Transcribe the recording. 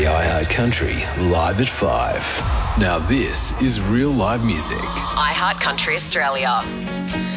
the iHeart Country live at 5. Now this is real live music. iHeart Country Australia.